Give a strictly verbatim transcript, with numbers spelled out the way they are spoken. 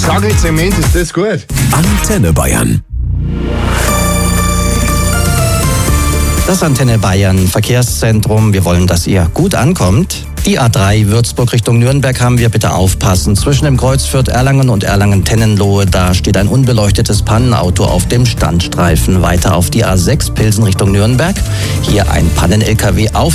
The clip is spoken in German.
Sag ich Zement, ist das gut? Antenne Bayern. Das Antenne Bayern Verkehrszentrum. Wir wollen, dass ihr gut ankommt. Die A drei Würzburg Richtung Nürnberg haben wir, bitte aufpassen. Zwischen dem Kreuz Fürth-Erlangen und Erlangen-Tennenlohe, da steht ein unbeleuchtetes Pannenauto auf dem Standstreifen. Weiter auf die A sechs Pilsen Richtung Nürnberg. Hier ein Pannen-L K W auf